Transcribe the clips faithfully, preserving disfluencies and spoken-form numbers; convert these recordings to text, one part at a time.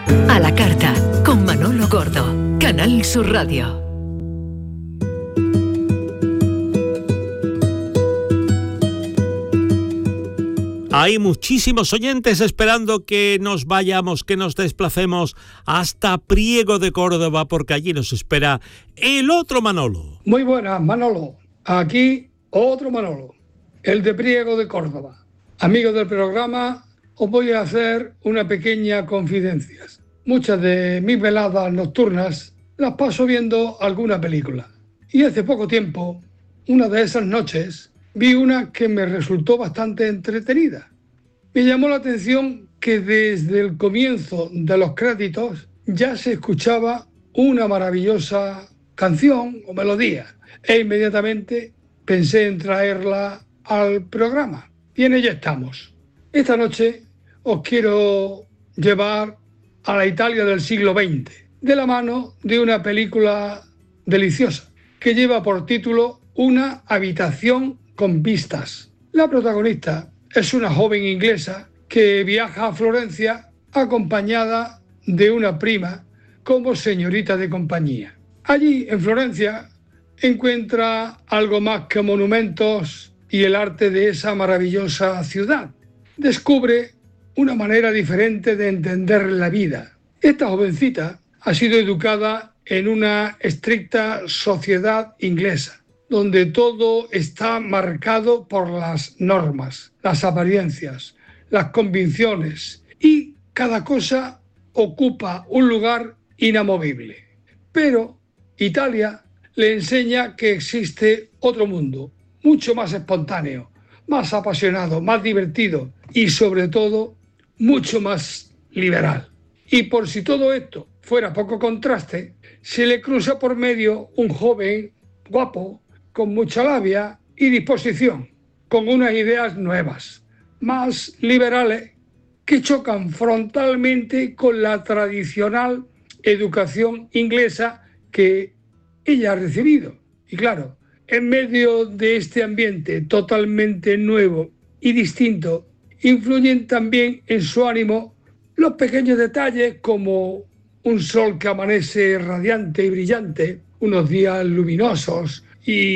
A la carta, con Manolo Gordo, Canal Sur Radio. Hay muchísimos oyentes esperando que nos vayamos, que nos desplacemos hasta Priego de Córdoba, porque allí nos espera el otro Manolo. Muy buenas, Manolo. Aquí otro Manolo, el de Priego de Córdoba. Amigos del programa, os voy a hacer una pequeña confidencia. Muchas de mis veladas nocturnas las paso viendo alguna película. Y hace poco tiempo, una de esas noches, vi una que me resultó bastante entretenida. Me llamó la atención que desde el comienzo de los créditos ya se escuchaba una maravillosa canción o melodía, e inmediatamente pensé en traerla al programa. Y en ella estamos. Esta noche os quiero llevar a la Italia del siglo veinte, de la mano de una película deliciosa que lleva por título Una habitación con vistas. La protagonista es una joven inglesa que viaja a Florencia acompañada de una prima como señorita de compañía. Allí, en Florencia, encuentra algo más que monumentos y el arte de esa maravillosa ciudad. Descubre una manera diferente de entender la vida. Esta jovencita ha sido educada en una estricta sociedad inglesa, donde todo está marcado por las normas, las apariencias, las convicciones, y cada cosa ocupa un lugar inamovible. Pero Italia le enseña que existe otro mundo, mucho más espontáneo, más apasionado, más divertido y sobre todo mucho más liberal. Y por si todo esto fuera poco contraste, se le cruza por medio un joven guapo, con mucha labia y disposición, con unas ideas nuevas, más liberales, que chocan frontalmente con la tradicional educación inglesa que ella ha recibido. Y claro, en medio de este ambiente totalmente nuevo y distinto, influyen también en su ánimo los pequeños detalles como un sol que amanece radiante y brillante, unos días luminosos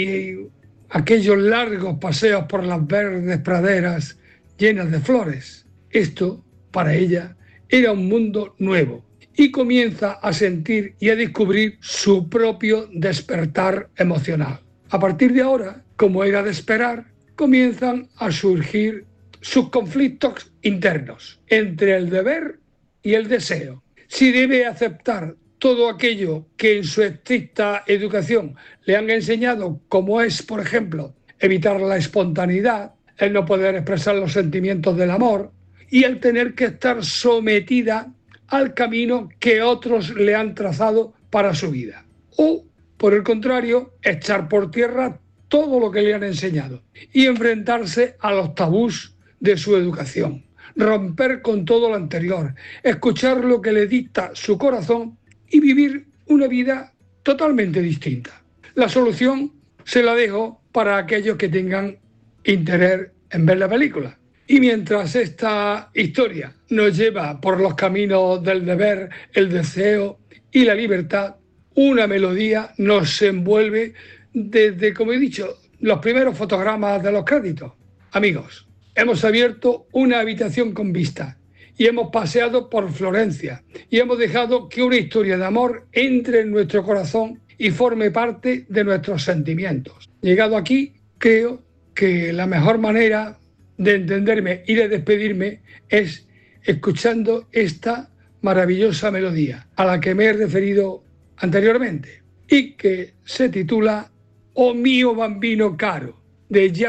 y aquellos largos paseos por las verdes praderas llenas de flores. Esto, para ella, era un mundo nuevo y comienza a sentir y a descubrir su propio despertar emocional. A partir de ahora, como era de esperar, comienzan a surgir sus conflictos internos entre el deber y el deseo. Si debe aceptar todo aquello que en su estricta educación le han enseñado, como es, por ejemplo, evitar la espontaneidad, el no poder expresar los sentimientos del amor y el tener que estar sometida al camino que otros le han trazado para su vida. O, por el contrario, echar por tierra todo lo que le han enseñado y enfrentarse a los tabús de su educación, romper con todo lo anterior, escuchar lo que le dicta su corazón y vivir una vida totalmente distinta. La solución se la dejo para aquellos que tengan interés en ver la película. Y mientras esta historia nos lleva por los caminos del deber, el deseo y la libertad, una melodía nos envuelve desde, como he dicho, los primeros fotogramas de los créditos. Amigos, hemos abierto una habitación con vista y hemos paseado por Florencia y hemos dejado que una historia de amor entre en nuestro corazón y forme parte de nuestros sentimientos. Llegado aquí, creo que la mejor manera de entenderme y de despedirme es escuchando esta maravillosa melodía a la que me he referido anteriormente y que se titula O mio bambino caro, de